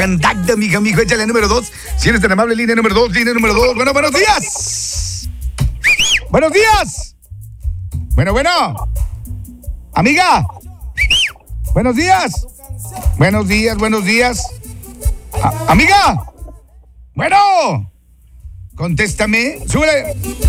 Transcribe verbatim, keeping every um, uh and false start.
Contacto, mija, mijo, échale número dos. Si eres tan amable, línea número dos, línea número dos. Bueno, buenos días. Buenos días. Bueno, bueno. Amiga. Buenos días. Buenos días, buenos días. A- amiga. Bueno. Contéstame. Súbele.